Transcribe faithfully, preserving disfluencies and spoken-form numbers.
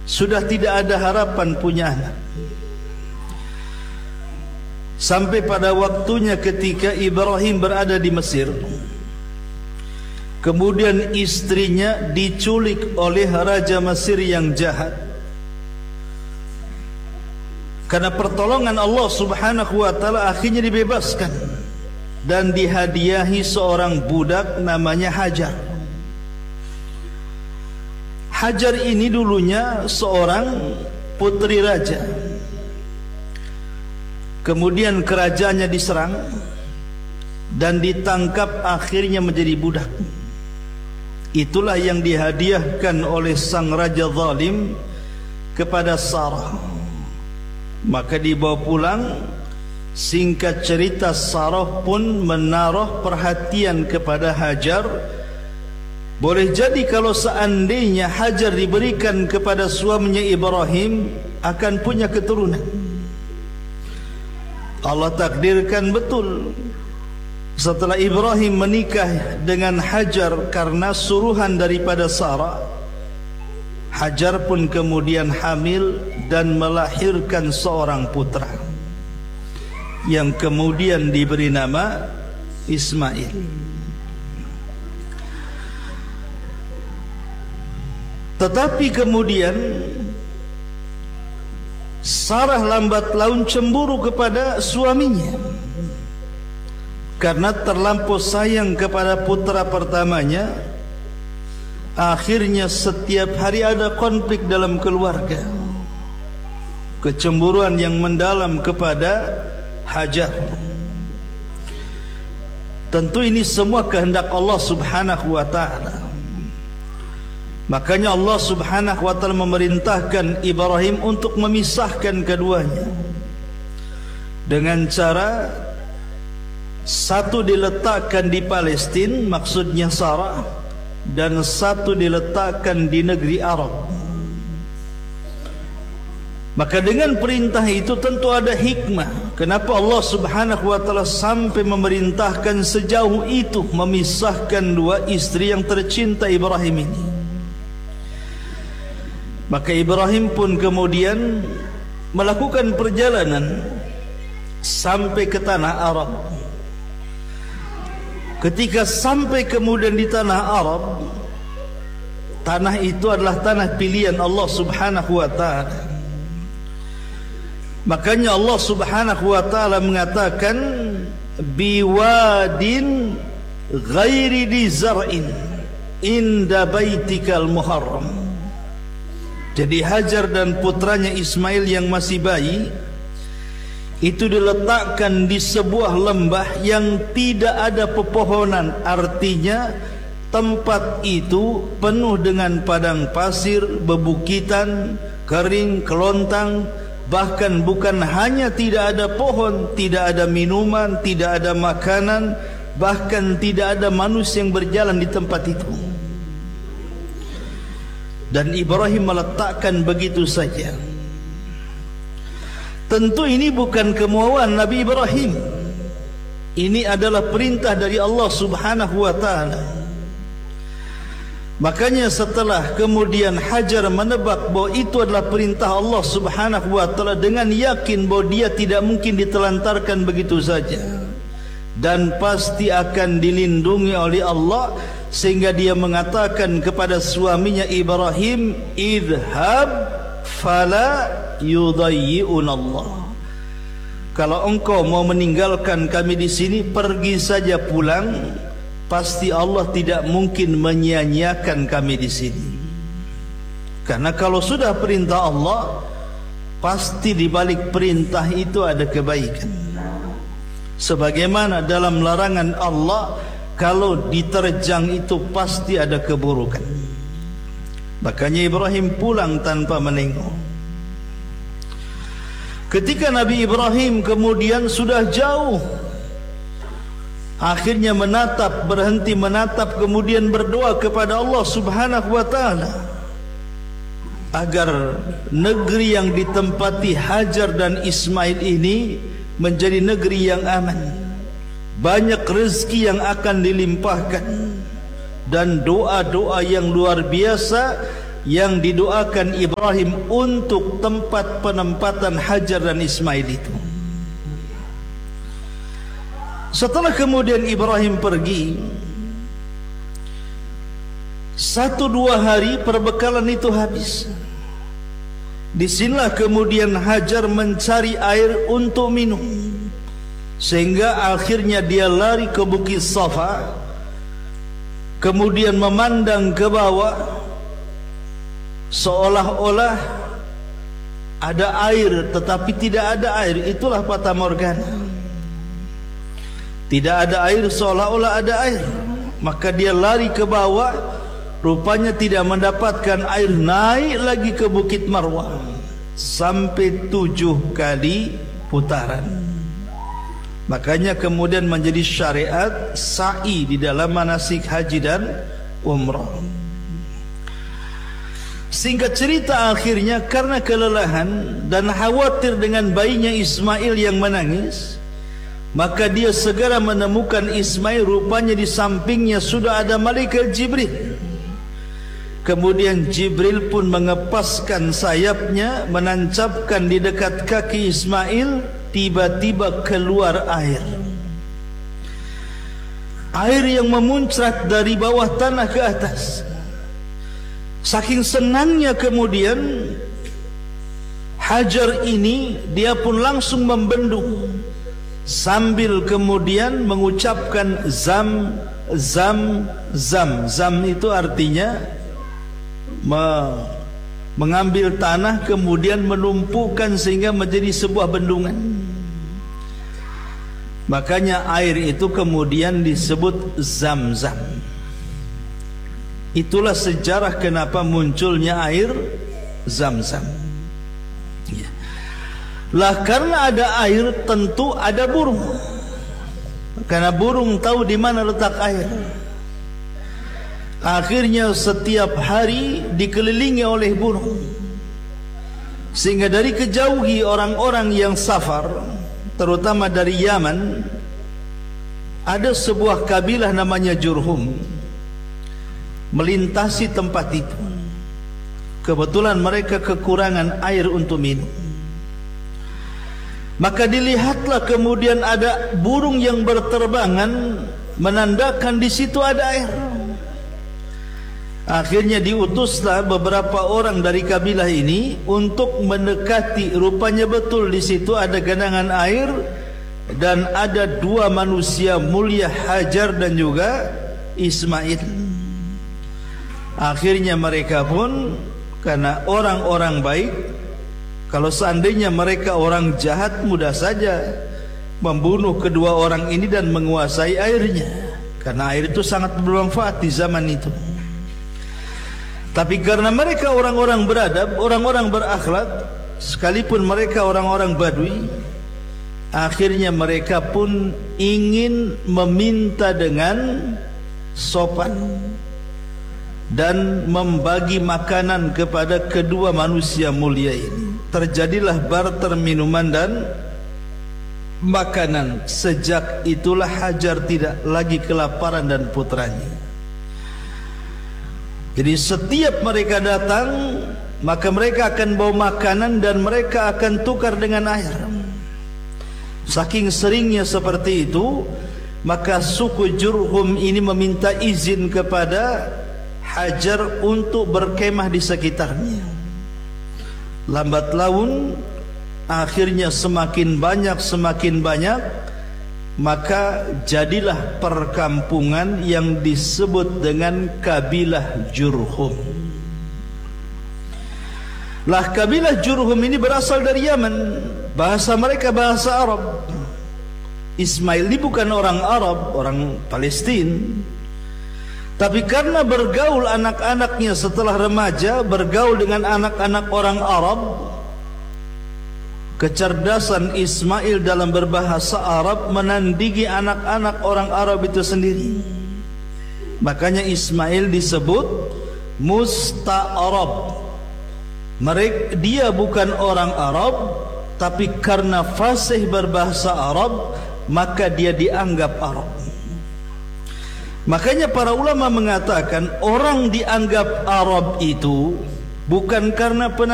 sudah tidak ada harapan punya anak. Sampai pada waktunya ketika Ibrahim berada di Mesir, kemudian istrinya diculik oleh Raja Mesir yang jahat. Karena pertolongan Allah Subhanahu wa ta'ala akhirnya dibebaskan dan dihadiahi seorang budak namanya Hajar. Hajar ini dulunya seorang putri raja. Kemudian kerajaannya diserang dan ditangkap, akhirnya menjadi budak. Itulah yang dihadiahkan oleh sang raja zalim kepada Sarah. Maka dibawa pulang. Singkat cerita, Sarah pun menaruh perhatian kepada Hajar. Boleh jadi kalau seandainya Hajar diberikan kepada suaminya Ibrahim, akan punya keturunan. Allah takdirkan betul. Setelah Ibrahim menikah dengan Hajar karena suruhan daripada Sarah, Hajar pun kemudian hamil dan melahirkan seorang putra yang kemudian diberi nama Ismail. Tetapi kemudian Sarah lambat laun cemburu kepada suaminya karena terlampau sayang kepada putra pertamanya. Akhirnya setiap hari ada konflik dalam keluarga, kecemburuan yang mendalam kepada Hajar. Tentu ini semua kehendak Allah Subhanahu wa ta'ala. Makanya Allah Subhanahu wa ta'ala memerintahkan Ibrahim untuk memisahkan keduanya dengan cara satu diletakkan di Palestina, maksudnya Sarah, dan satu diletakkan di negeri Arab. Maka dengan perintah itu tentu ada hikmah. Kenapa Allah Subhanahu wa ta'ala sampai memerintahkan sejauh itu memisahkan dua istri yang tercinta Ibrahim ini. Maka Ibrahim pun kemudian melakukan perjalanan sampai ke tanah Arab. Ketika sampai kemudian di tanah Arab, tanah itu adalah tanah pilihan Allah Subhanahu wa ta'ala. Makanya Allah Subhanahu wa ta'ala mengatakan biwadin ghairi di zar'in inda baitikal muharram. Jadi Hajar dan putranya Ismail yang masih bayi itu diletakkan di sebuah lembah yang tidak ada pepohonan. Artinya tempat itu penuh dengan padang pasir, bebukitan, kering, kelontang. Bahkan bukan hanya tidak ada pohon, tidak ada minuman, tidak ada makanan, bahkan tidak ada manusia yang berjalan di tempat itu. Dan Ibrahim meletakkan begitu saja. Tentu ini bukan kemauan Nabi Ibrahim. Ini adalah perintah dari Allah Subhanahu wa ta'ala. Makanya setelah kemudian Hajar menebak bahwa itu adalah perintah Allah Subhanahu wa ta'ala, dengan yakin bahwa dia tidak mungkin ditelantarkan begitu saja dan pasti akan dilindungi oleh Allah, sehingga dia mengatakan kepada suaminya Ibrahim, idhab fala yudayyi'un Allah. Kalau engkau mau meninggalkan kami di sini, pergi saja pulang. Pasti Allah tidak mungkin menyia-nyiakan kami di sini. Karena kalau sudah perintah Allah, pasti di balik perintah itu ada kebaikan. Sebagaimana dalam larangan Allah, kalau diterjang itu pasti ada keburukan. Makanya Ibrahim pulang tanpa menengok. Ketika Nabi Ibrahim kemudian sudah jauh, akhirnya menatap, berhenti menatap, kemudian berdoa kepada Allah Subhanahu wa ta'ala agar negeri yang ditempati Hajar dan Ismail ini menjadi negeri yang aman, banyak rezeki yang akan dilimpahkan, dan doa-doa yang luar biasa yang didoakan Ibrahim untuk tempat penempatan Hajar dan Ismail itu. Setelah kemudian Ibrahim pergi, satu dua hari perbekalan itu habis. Disinilah kemudian Hajar mencari air untuk minum, sehingga akhirnya dia lari ke Bukit Safa, kemudian memandang ke bawah, seolah-olah ada air tetapi tidak ada air. Itulah fata morgana. Tidak ada air seolah-olah ada air. Maka dia lari ke bawah, rupanya tidak mendapatkan air. Naik lagi ke Bukit Marwah sampai tujuh kali putaran. Makanya kemudian menjadi syariat sa'i di dalam manasik haji dan umrah. Singkat cerita, akhirnya karena kelelahan dan khawatir dengan bayinya Ismail yang menangis, maka dia segera menemukan Ismail. Rupanya di sampingnya sudah ada malaikat Jibril. Kemudian Jibril pun mengepaskan sayapnya, menancapkan di dekat kaki Ismail. Tiba-tiba keluar air. Air yang memuncrat dari bawah tanah ke atas. Saking senangnya kemudian Hajar ini, dia pun langsung membendung sambil kemudian mengucapkan zam zam zam. Zam itu artinya me, mengambil tanah kemudian menumpukan sehingga menjadi sebuah bendungan. Makanya air itu kemudian disebut zam-zam. Itulah sejarah kenapa munculnya air zam-zam. Ya. Lah karena ada air tentu ada burung. Karena burung tahu di mana letak air. Akhirnya setiap hari dikelilingi oleh burung, sehingga dari kejauhi orang-orang yang safar, terutama dari Yaman, ada sebuah kabilah namanya Jurhum, melintasi tempat itu. Kebetulan mereka kekurangan air untuk minum. Maka dilihatlah kemudian ada burung yang berterbangan, menandakan di situ ada air. Akhirnya diutuslah beberapa orang dari kabilah ini untuk mendekati. Rupanya betul di situ ada genangan air dan ada dua manusia mulia, Hajar dan juga Ismail. Akhirnya mereka pun, karena orang-orang baik, kalau seandainya mereka orang jahat, mudah saja membunuh kedua orang ini dan menguasai airnya, karena air itu sangat bermanfaat di zaman itu. Tapi karena mereka orang-orang beradab, orang-orang berakhlak, sekalipun mereka orang-orang Badui, akhirnya mereka pun ingin meminta dengan sopan dan membagi makanan kepada kedua manusia mulia ini. Terjadilah barter minuman dan makanan. Sejak itulah Hajar tidak lagi kelaparan dan putranya. Jadi setiap mereka datang, maka mereka akan bawa makanan dan mereka akan tukar dengan air. Saking seringnya seperti itu, maka suku Jurhum ini meminta izin kepada Hajar untuk berkemah di sekitarnya. Lambat laun, akhirnya semakin banyak semakin banyak, maka jadilah perkampungan yang disebut dengan kabilah Jurhum. Lah kabilah Jurhum ini berasal dari Yaman. Bahasa mereka bahasa Arab. Ismail ini bukan orang Arab, orang Palestina. Tapi karena bergaul anak-anaknya setelah remaja, bergaul dengan anak-anak orang Arab, kecerdasan Ismail dalam berbahasa Arab menandingi anak-anak orang Arab itu sendiri. Makanya Ismail disebut Musta'arab. Mereka, dia bukan orang Arab, tapi karena fasih berbahasa Arab, maka dia dianggap Arab. Makanya para ulama mengatakan orang dianggap Arab itu bukan karena penasihat